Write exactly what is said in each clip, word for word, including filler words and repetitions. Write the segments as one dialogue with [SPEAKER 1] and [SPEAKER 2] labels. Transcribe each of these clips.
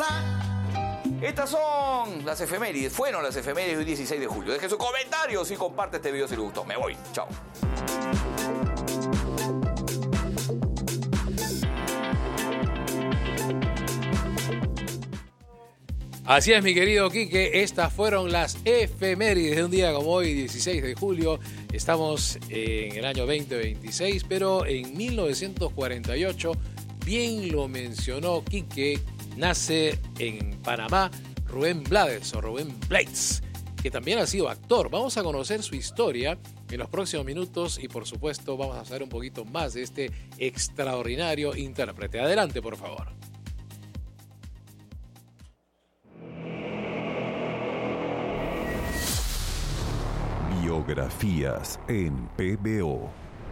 [SPEAKER 1] casa.
[SPEAKER 2] Estas son las efemérides, fueron las efemérides del dieciséis de julio. Deje sus comentarios y comparte este video si les gustó. Me voy, chao.
[SPEAKER 3] Así es, mi querido Quique, estas fueron las efemérides de un día como hoy, dieciséis de julio. Estamos en el año veinte veintiséis, pero en mil novecientos cuarenta y ocho, bien lo mencionó Quique, nace en Panamá Rubén Blades o Rubén Blades, que también ha sido actor. Vamos a conocer su historia en los próximos minutos y, por supuesto, vamos a saber un poquito más de este extraordinario intérprete. Adelante, por favor.
[SPEAKER 4] Biografías en P B O.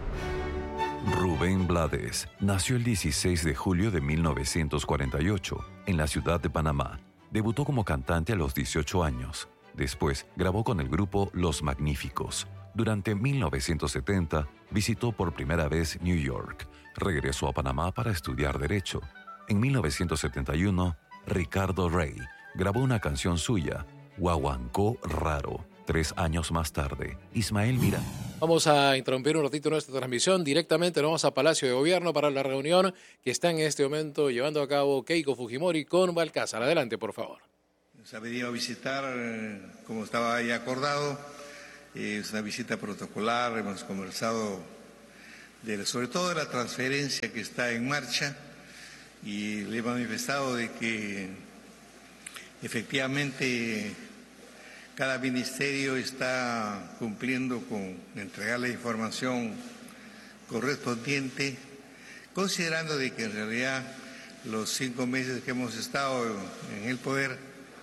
[SPEAKER 4] Rubén Blades nació el dieciséis de julio de mil novecientos cuarenta y ocho en la ciudad de Panamá. Debutó como cantante a los dieciocho años. Después grabó con el grupo Los Magníficos. Durante mil novecientos setenta visitó por primera vez New York. Regresó a Panamá para estudiar Derecho. En mil novecientos setenta y uno, Ricardo Rey grabó una canción suya, Guaguancó Raro. Tres años más tarde, Ismael Miranda.
[SPEAKER 3] Vamos a interrumpir un ratito nuestra transmisión. Directamente nos vamos a Palacio de Gobierno para la reunión que está en este momento llevando a cabo Keiko Fujimori con Balcázar. Adelante, por favor.
[SPEAKER 5] Nos ha venido a visitar, eh, como estaba ya acordado. Eh, es una visita protocolar. Hemos conversado de, sobre todo de la transferencia que está en marcha y le he manifestado de que efectivamente cada ministerio está cumpliendo con entregar la información correspondiente, considerando de que en realidad los cinco meses que hemos estado en el poder,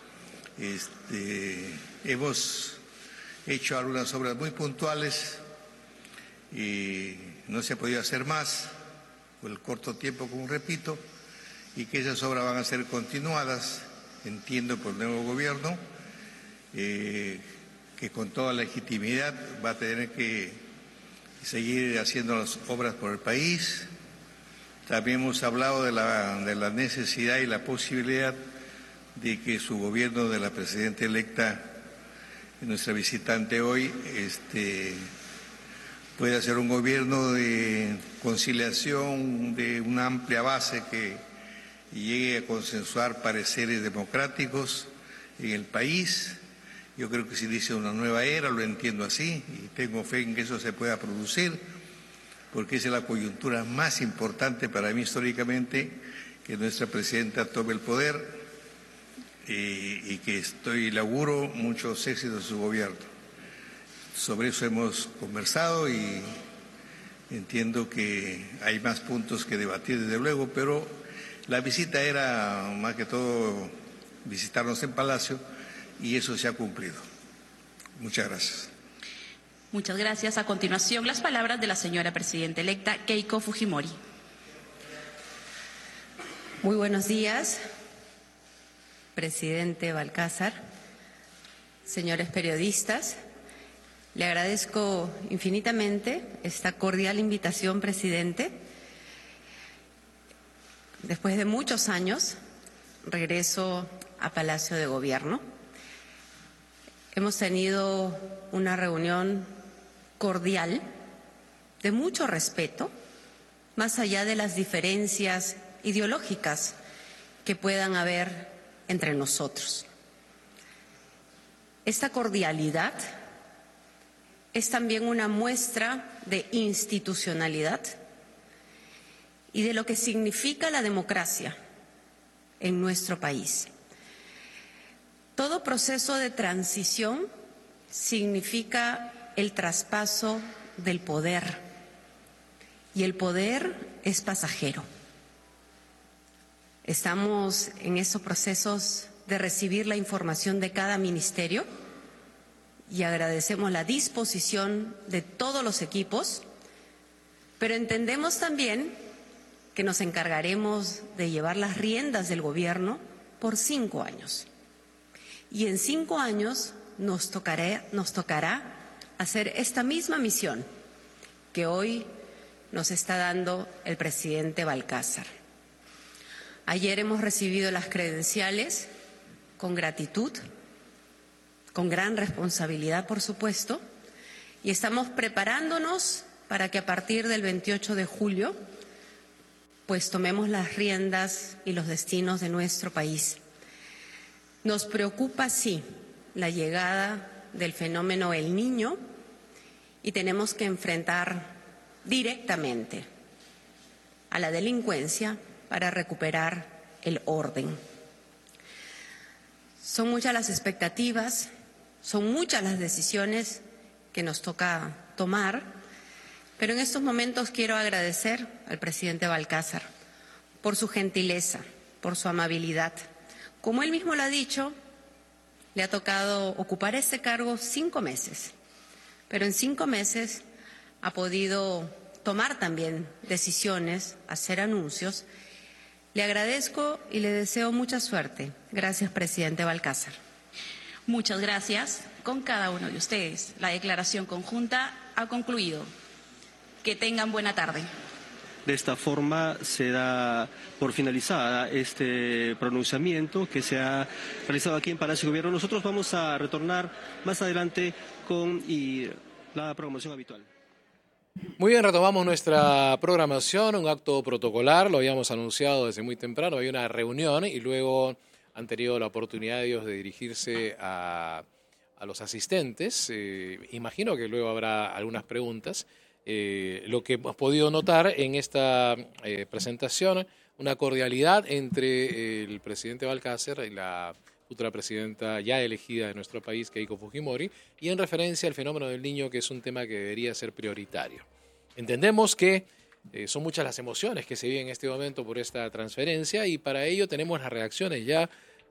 [SPEAKER 5] este, hemos hecho algunas obras muy puntuales y no se ha podido hacer más por el corto tiempo, como repito, y que esas obras van a ser continuadas, entiendo, por el nuevo gobierno. Eh, que con toda legitimidad va a tener que seguir haciendo las obras por el país. También hemos hablado de la, de la necesidad y la posibilidad de que su gobierno de la presidenta electa, nuestra visitante hoy, este, pueda ser un gobierno de conciliación, de una amplia base que llegue a consensuar pareceres democráticos en el país. Yo creo que se inicia una nueva era, lo entiendo así, y tengo fe en que eso se pueda producir, porque esa es la coyuntura más importante para mí históricamente, que nuestra presidenta tome el poder y, y que estoy le auguro muchos éxitos a su gobierno. Sobre eso hemos conversado y entiendo que hay más puntos que debatir desde luego, pero la visita era más que todo visitarnos en Palacio, y eso se ha cumplido. Muchas gracias.
[SPEAKER 6] Muchas gracias. A continuación, las palabras de la señora presidenta electa Keiko Fujimori.
[SPEAKER 7] Muy buenos días, presidente Balcázar, señores periodistas. Le agradezco infinitamente esta cordial invitación, presidente. Después de muchos años, regreso a Palacio de Gobierno. Hemos tenido una reunión cordial, de mucho respeto, más allá de las diferencias ideológicas que puedan haber entre nosotros. Esta cordialidad es también una muestra de institucionalidad y de lo que significa la democracia en nuestro país. Todo proceso de transición significa el traspaso del poder, y el poder es pasajero. Estamos en esos procesos de recibir la información de cada ministerio y agradecemos la disposición de todos los equipos, pero entendemos también que nos encargaremos de llevar las riendas del gobierno por cinco años. Y en cinco años nos tocará, nos tocará hacer esta misma misión que hoy nos está dando el presidente Balcázar. Ayer hemos recibido las credenciales con gratitud, con gran responsabilidad, por supuesto, y estamos preparándonos para que a partir del veintiocho de julio pues tomemos las riendas y los destinos de nuestro país. Nos preocupa, sí, la llegada del fenómeno El Niño y tenemos que enfrentar directamente a la delincuencia para recuperar el orden. Son muchas las expectativas, son muchas las decisiones que nos toca tomar, pero en estos momentos quiero agradecer al presidente Balcázar por su gentileza, por su amabilidad. Como él mismo lo ha dicho, le ha tocado ocupar ese cargo cinco meses, pero en cinco meses ha podido tomar también decisiones, hacer anuncios. Le agradezco y le deseo mucha suerte. Gracias, presidente Balcázar.
[SPEAKER 6] Muchas gracias con cada uno de ustedes. La declaración conjunta ha concluido. Que tengan buena tarde.
[SPEAKER 1] De esta forma se da por finalizada este pronunciamiento que se ha realizado aquí en Palacio de Gobierno. Nosotros vamos a retornar más adelante con y la programación habitual.
[SPEAKER 3] Muy bien, retomamos nuestra programación, un acto protocolar, lo habíamos anunciado desde muy temprano, había una reunión y luego han tenido la oportunidad ellos de dirigirse a, a los asistentes. Eh, imagino que luego habrá algunas preguntas. Eh, lo que hemos podido notar en esta eh, presentación, una cordialidad entre el presidente Balcázar y la futura presidenta ya elegida de nuestro país, Keiko Fujimori, y en referencia al fenómeno del niño, que es un tema que debería ser prioritario. Entendemos que eh, son muchas las emociones que se viven en este momento por esta transferencia y para ello tenemos las reacciones ya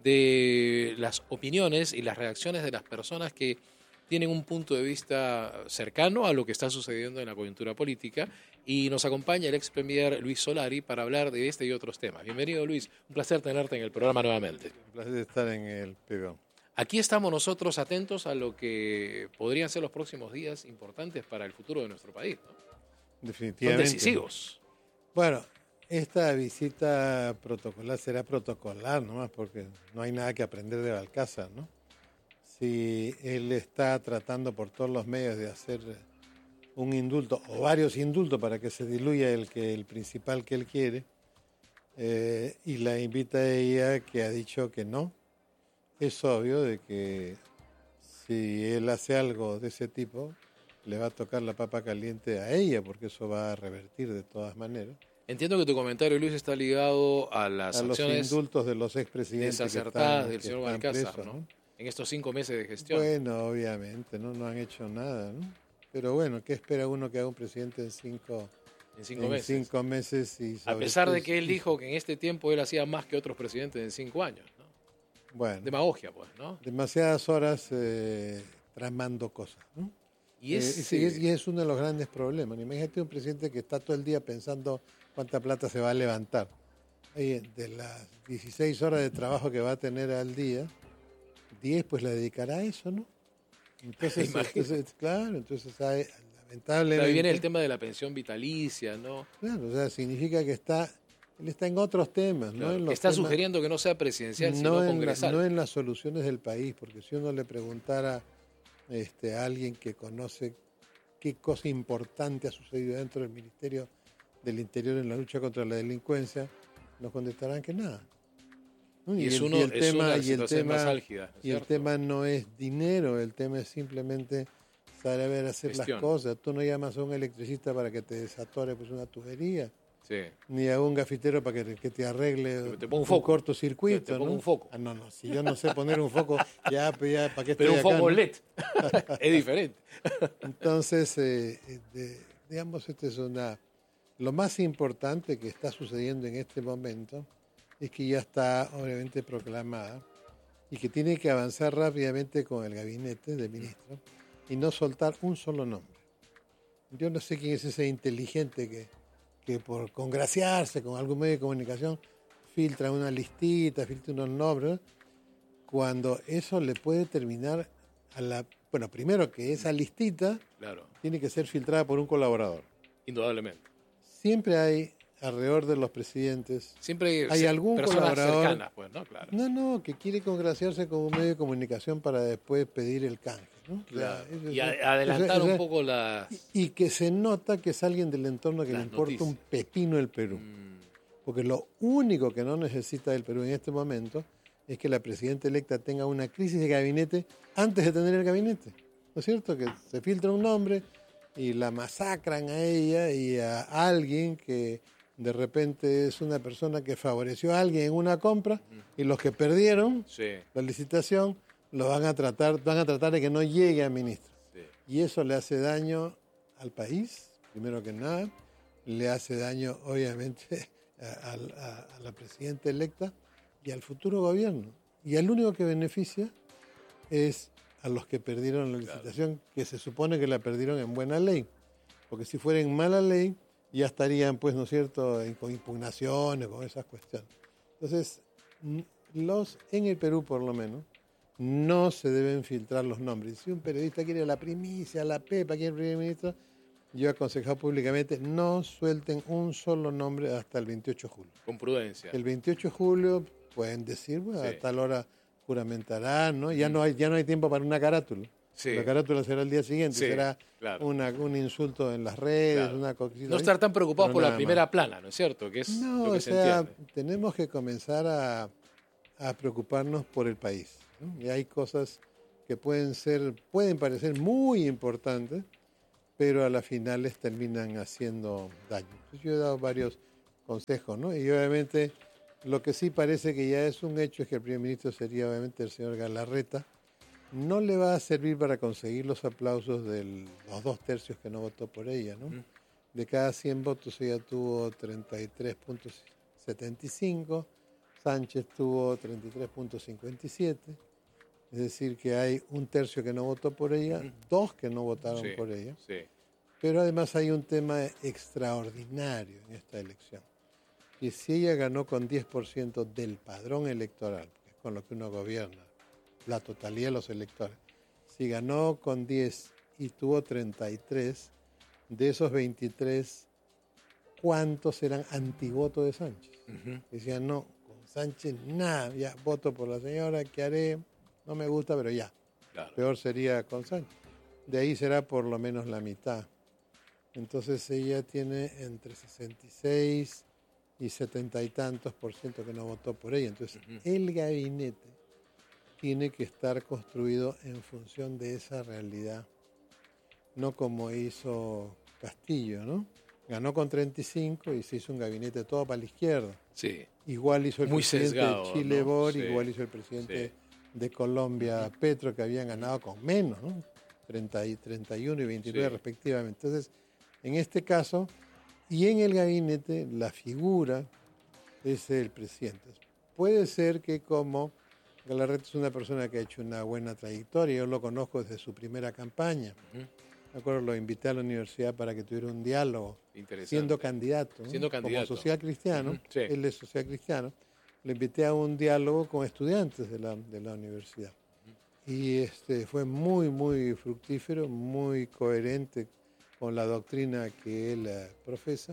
[SPEAKER 3] de las opiniones y las reacciones de las personas que tienen un punto de vista cercano a lo que está sucediendo en la coyuntura política y nos acompaña el ex premier Luis Solari para hablar de este y otros temas. Bienvenido, Luis, un placer tenerte en el programa nuevamente.
[SPEAKER 8] Un placer estar en el P B O.
[SPEAKER 3] Aquí estamos nosotros atentos a lo que podrían ser los próximos días importantes para el futuro de nuestro país, ¿no?
[SPEAKER 8] Definitivamente.
[SPEAKER 3] Son decisivos.
[SPEAKER 8] Bueno, esta visita protocolar será protocolar nomás porque no hay nada que aprender de Balcázar, ¿no? Si él está tratando por todos los medios de hacer un indulto o varios indultos para que se diluya el que el principal que él quiere, eh, y la invita a ella que ha dicho que no, es obvio de que si él hace algo de ese tipo, le va a tocar la papa caliente a ella, porque eso va a revertir de todas maneras.
[SPEAKER 3] Entiendo que tu comentario, Luis, está ligado a las
[SPEAKER 8] a
[SPEAKER 3] acciones
[SPEAKER 8] los indultos de los expresidentes
[SPEAKER 3] desacertadas
[SPEAKER 8] que están,
[SPEAKER 3] del
[SPEAKER 8] que
[SPEAKER 3] señor
[SPEAKER 8] están
[SPEAKER 3] Balcázar,
[SPEAKER 8] presos,
[SPEAKER 3] ¿no?
[SPEAKER 8] ¿no?
[SPEAKER 3] En estos cinco meses de gestión.
[SPEAKER 8] Bueno, obviamente, ¿no? No han hecho nada, ¿no? Pero bueno, ¿qué espera uno que haga un presidente en cinco,
[SPEAKER 3] en cinco
[SPEAKER 8] en
[SPEAKER 3] meses?
[SPEAKER 8] Cinco meses y
[SPEAKER 3] a pesar de que él dijo que en este tiempo él hacía más que otros presidentes en cinco años, ¿no?
[SPEAKER 8] Bueno.
[SPEAKER 3] Demagogia, pues, ¿no?
[SPEAKER 8] Demasiadas horas eh, tramando cosas, ¿no?
[SPEAKER 3] Y es,
[SPEAKER 8] eh, sí, es, y es uno de los grandes problemas. Imagínate un presidente que está todo el día pensando cuánta plata se va a levantar. Oye, de las dieciséis horas de trabajo que va a tener al día, diez pues la dedicará a eso, ¿no? Entonces, entonces claro, entonces hay, lamentablemente...
[SPEAKER 3] Ahí viene el tema de la pensión vitalicia, ¿no?
[SPEAKER 8] Claro, o sea, significa que está, él está en otros temas,
[SPEAKER 3] claro,
[SPEAKER 8] ¿no? En los
[SPEAKER 3] que está
[SPEAKER 8] temas,
[SPEAKER 3] sugiriendo que no sea presidencial,
[SPEAKER 8] no
[SPEAKER 3] sino
[SPEAKER 8] en
[SPEAKER 3] congresal.
[SPEAKER 8] La, no en las soluciones del país, porque si uno le preguntara este, a alguien que conoce qué cosa importante ha sucedido dentro del Ministerio del Interior en la lucha contra la delincuencia, nos contestarán que nada. ¿No?
[SPEAKER 3] Y,
[SPEAKER 8] y,
[SPEAKER 3] es
[SPEAKER 8] el,
[SPEAKER 3] uno,
[SPEAKER 8] y el
[SPEAKER 3] es
[SPEAKER 8] tema,
[SPEAKER 3] una
[SPEAKER 8] y el tema,
[SPEAKER 3] más álgida,
[SPEAKER 8] y el tema no es dinero, el tema es simplemente saber hacer
[SPEAKER 3] Gestión.
[SPEAKER 8] las cosas. Tú no llamas a un electricista para que te desatore pues, una tubería,
[SPEAKER 3] sí.
[SPEAKER 8] ni a un gafitero para que, que te arregle
[SPEAKER 3] te pongo un,
[SPEAKER 8] un
[SPEAKER 3] foco.
[SPEAKER 8] cortocircuito.
[SPEAKER 3] Te pongo
[SPEAKER 8] ¿no?
[SPEAKER 3] un foco.
[SPEAKER 8] Ah, no, no, si yo no sé poner un foco, ya, ya ¿para qué estoy
[SPEAKER 3] Pero un
[SPEAKER 8] acá,
[SPEAKER 3] foco
[SPEAKER 8] ¿no?
[SPEAKER 3] L E D es diferente.
[SPEAKER 8] Entonces, eh, de, digamos, esto es una... Lo más importante que está sucediendo en este momento es que ya está obviamente proclamada y que tiene que avanzar rápidamente con el gabinete de ministros y no soltar un solo nombre. Yo no sé quién es ese inteligente que, que por congraciarse con algún medio de comunicación filtra una listita, filtra unos nombres, cuando eso le puede terminar a la... Bueno, primero que esa listita
[SPEAKER 3] claro.
[SPEAKER 8] tiene que ser filtrada por un colaborador.
[SPEAKER 3] Indudablemente.
[SPEAKER 8] Siempre hay alrededor de los presidentes
[SPEAKER 3] siempre
[SPEAKER 8] hay algún
[SPEAKER 3] personas
[SPEAKER 8] colaborador
[SPEAKER 3] cercanas, pues, ¿no? Claro.
[SPEAKER 8] No, no, que quiere congraciarse con un medio de comunicación para después pedir el canje, ¿no?
[SPEAKER 3] Claro.
[SPEAKER 8] O sea,
[SPEAKER 3] Y
[SPEAKER 8] eso,
[SPEAKER 3] a, adelantar
[SPEAKER 8] eso, eso,
[SPEAKER 3] un poco las...
[SPEAKER 8] Y, y que se nota que es alguien del entorno que le importa
[SPEAKER 3] noticias.
[SPEAKER 8] un pepino el Perú.
[SPEAKER 3] Mm.
[SPEAKER 8] Porque lo único que no necesita el Perú en este momento es que la presidenta electa tenga una crisis de gabinete antes de tener el gabinete. ¿No es cierto? Que se filtra un nombre y la masacran a ella y a alguien que de repente es una persona que favoreció a alguien en una compra y los que perdieron
[SPEAKER 3] Sí.
[SPEAKER 8] la licitación lo van a tratar, van a tratar de que no llegue a ministro.
[SPEAKER 3] Sí.
[SPEAKER 8] Y eso le hace daño al país, primero que nada, le hace daño obviamente a, a, a la presidenta electa y al futuro gobierno. Y el único que beneficia es a los que perdieron la licitación, claro, que se supone que la perdieron en buena ley. Porque si fuera en mala ley, ya estarían, pues, ¿no es cierto?, con impugnaciones, con esas cuestiones. Entonces, los en el Perú, por lo menos, no se deben filtrar los nombres. Si un periodista quiere la primicia, la pepa, quiere el primer ministro, yo he aconsejado públicamente, no suelten un solo nombre hasta el veintiocho de julio.
[SPEAKER 3] Con prudencia.
[SPEAKER 8] El veintiocho de julio pueden decir, bueno, sí, a tal hora juramentarán, ¿no? Ya, mm. no hay, ya no hay tiempo para una carátula. Sí. La carátula será el día siguiente, sí, será claro, una, un insulto en las redes, claro, una cosita.
[SPEAKER 3] No estar tan preocupados por la primera más. plana, ¿no es cierto? Que es
[SPEAKER 8] no,
[SPEAKER 3] lo que
[SPEAKER 8] o
[SPEAKER 3] se
[SPEAKER 8] sea,
[SPEAKER 3] entiende.
[SPEAKER 8] Tenemos que comenzar a, a preocuparnos por el país, ¿no? Y hay cosas que pueden ser, pueden parecer muy importantes, pero a las finales terminan haciendo daño. Entonces, yo he dado varios consejos, ¿no? Y obviamente lo que sí parece que ya es un hecho es que el primer ministro sería obviamente el señor Galarreta. No le va a servir para conseguir los aplausos de los dos tercios que no votó por ella, ¿no? Mm. De cada cien votos ella tuvo treinta y tres punto setenta y cinco, Sánchez tuvo treinta y tres punto cincuenta y siete, es decir que hay un tercio que no votó por ella, mm. dos que no votaron sí, por ella, sí. Pero además hay un tema extraordinario en esta elección, que si ella ganó con diez por ciento del padrón electoral, que es con lo que uno gobierna, la totalidad de los electores. Si ganó con diez y tuvo treinta y tres, de esos veintitrés, ¿cuántos eran antivoto de Sánchez? Uh-huh. Decían, no, con Sánchez nada, ya voto por la señora, ¿qué haré? No me gusta, pero ya. Claro. Peor sería con Sánchez. De ahí será por lo menos la mitad. Entonces ella tiene entre sesenta y seis y setenta y tantos por ciento que no votó por ella. Entonces uh-huh, el gabinete tiene que estar construido en función de esa realidad, no como hizo Castillo, ¿no? Ganó con treinta y cinco y se hizo un gabinete todo para la izquierda. Sí. Igual hizo el
[SPEAKER 3] Muy
[SPEAKER 8] presidente
[SPEAKER 3] sesgado,
[SPEAKER 8] de Chile,
[SPEAKER 3] ¿no?
[SPEAKER 8] Boric,
[SPEAKER 3] Sí.
[SPEAKER 8] igual hizo el presidente
[SPEAKER 3] Sí.
[SPEAKER 8] de Colombia, uh-huh, Petro, que habían ganado con menos, ¿no? treinta y, treinta y uno y veintinueve sí. respectivamente. Entonces, en este caso, y en el gabinete, la figura es el presidente. Puede ser que como Galarreta es una persona que ha hecho una buena trayectoria, yo lo conozco desde su primera campaña. Uh-huh. Me acuerdo, lo invité a la universidad para que tuviera un diálogo, siendo candidato, ¿no?
[SPEAKER 3] Siendo candidato.
[SPEAKER 8] Como social cristiano,
[SPEAKER 3] uh-huh, sí.
[SPEAKER 8] Él es social cristiano, lo invité a un diálogo con estudiantes de la, de la universidad. Uh-huh. Y este fue muy, muy fructífero, muy coherente con la doctrina que él uh, profesa,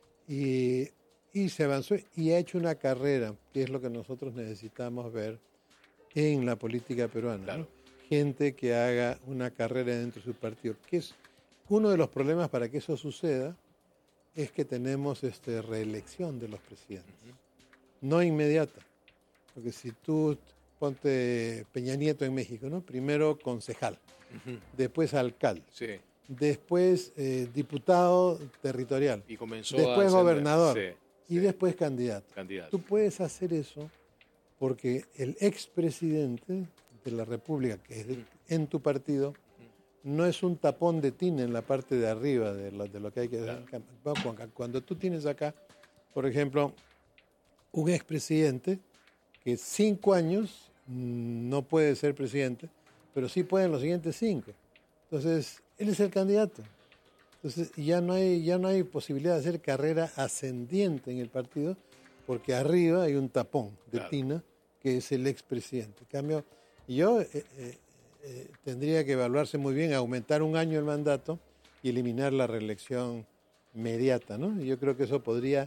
[SPEAKER 8] y, y se avanzó y ha hecho una carrera, que es lo que nosotros necesitamos ver en la política peruana, claro, ¿no? Gente que haga una carrera dentro de su partido, que es uno de los problemas para que eso suceda, es que tenemos este, reelección de los presidentes, uh-huh, no inmediata, porque si tú ponte Peña Nieto en México, ¿no? Primero concejal, uh-huh, después alcalde, sí, después eh, diputado territorial, y comenzó después a gobernador, sí, y sí, después candidato. candidato. Tú puedes hacer eso porque el expresidente de la República, que es de, en tu partido, no es un tapón de tina en la parte de arriba de lo, de lo que hay que hacer. Claro. Cuando tú tienes acá, por ejemplo, un expresidente que cinco años no puede ser presidente, pero sí puede en los siguientes cinco. Entonces, él es el candidato. Entonces, ya no hay, ya no hay posibilidad de hacer carrera ascendiente en el partido, porque arriba hay un tapón de claro, tina, que es el expresidente. En cambio, yo eh, eh, eh, tendría que evaluarse muy bien, aumentar un año el mandato y eliminar la reelección inmediata, ¿no? Y yo creo que eso podría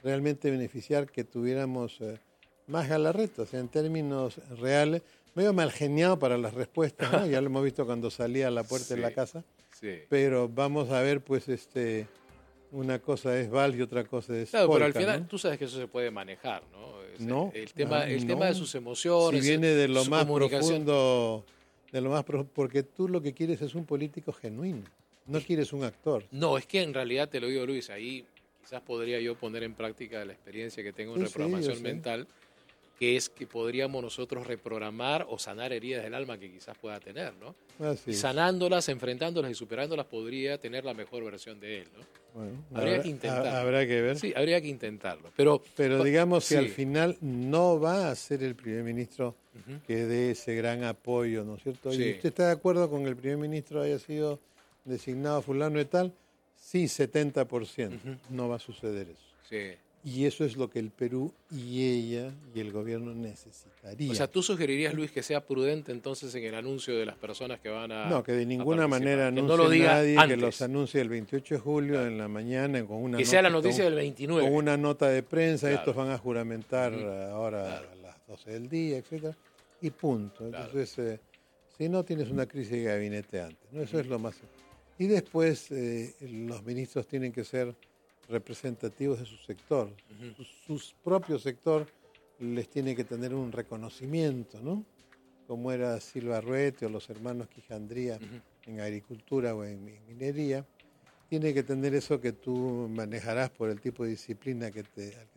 [SPEAKER 8] realmente beneficiar que tuviéramos eh, más Galarreta, o sea, en términos reales, medio mal geniado para las respuestas, ¿no? Ya lo hemos visto cuando salía a la puerta
[SPEAKER 3] Sí,
[SPEAKER 8] de la casa,
[SPEAKER 3] sí.
[SPEAKER 8] pero vamos a ver, pues, este, una cosa es Val y otra cosa es
[SPEAKER 3] Claro, pero al
[SPEAKER 8] Polka,
[SPEAKER 3] final
[SPEAKER 8] ¿no?
[SPEAKER 3] tú sabes que eso se puede manejar, ¿no? Es
[SPEAKER 8] No,
[SPEAKER 3] el, el tema,
[SPEAKER 8] ah,
[SPEAKER 3] el
[SPEAKER 8] no.
[SPEAKER 3] tema de sus emociones,
[SPEAKER 8] Si viene de lo
[SPEAKER 3] su
[SPEAKER 8] más
[SPEAKER 3] comunicación.
[SPEAKER 8] profundo, de lo más pro- porque tú lo que quieres es un político genuino, no quieres un actor.
[SPEAKER 3] No, es que en realidad te lo digo, Luis, ahí quizás podría yo poner en práctica la experiencia que tengo en
[SPEAKER 8] Sí, sí,
[SPEAKER 3] reprogramación
[SPEAKER 8] yo sé.
[SPEAKER 3] mental, que es que podríamos nosotros reprogramar o sanar heridas del alma que quizás pueda tener, ¿no?
[SPEAKER 8] Así
[SPEAKER 3] Y
[SPEAKER 8] es.
[SPEAKER 3] sanándolas, enfrentándolas y superándolas podría tener la mejor versión de él, ¿no?
[SPEAKER 8] Bueno,
[SPEAKER 3] Habría
[SPEAKER 8] habrá,
[SPEAKER 3] que intentarlo.
[SPEAKER 8] ha- habrá que ver.
[SPEAKER 3] Sí, habría que intentarlo. Pero,
[SPEAKER 8] Pero digamos que
[SPEAKER 3] sí.
[SPEAKER 8] al final no va a ser el primer ministro
[SPEAKER 3] Ujú.
[SPEAKER 8] que dé ese gran apoyo, ¿no es cierto?
[SPEAKER 3] Sí.
[SPEAKER 8] ¿Y usted está de acuerdo con que el primer ministro haya sido designado fulano y tal? Sí, setenta por ciento.
[SPEAKER 3] Ujú.
[SPEAKER 8] No va a suceder eso.
[SPEAKER 3] Sí.
[SPEAKER 8] Y eso es lo que el Perú y ella y el gobierno necesitaría.
[SPEAKER 3] O sea, ¿tú sugerirías, Luis, que sea prudente entonces en el anuncio de las personas que van a
[SPEAKER 8] no, que de
[SPEAKER 3] a
[SPEAKER 8] ninguna
[SPEAKER 3] participar?
[SPEAKER 8] manera
[SPEAKER 3] Que
[SPEAKER 8] anuncie
[SPEAKER 3] no lo diga
[SPEAKER 8] nadie,
[SPEAKER 3] antes.
[SPEAKER 8] que los anuncie el veintiocho de julio en la mañana con una
[SPEAKER 3] Que sea la
[SPEAKER 8] nota-
[SPEAKER 3] noticia
[SPEAKER 8] con-
[SPEAKER 3] del veintinueve.
[SPEAKER 8] Con una nota de prensa,
[SPEAKER 3] Claro.
[SPEAKER 8] estos van a juramentar
[SPEAKER 3] Ujú.
[SPEAKER 8] ahora
[SPEAKER 3] Claro.
[SPEAKER 8] a las doce del día, etcétera, y punto.
[SPEAKER 3] Claro.
[SPEAKER 8] Entonces, eh, si no tienes una crisis de gabinete antes, ¿no? Eso es lo más. Y después eh, los ministros tienen que ser representativos de su sector.
[SPEAKER 3] Ujú.
[SPEAKER 8] Su, su propio sector les tiene que tener un reconocimiento, ¿no? Como era Silva Ruete o los hermanos Quijandría
[SPEAKER 3] Ujú.
[SPEAKER 8] en agricultura o en mi- minería, tiene que tener eso que tú manejarás por el tipo de disciplina que te, al que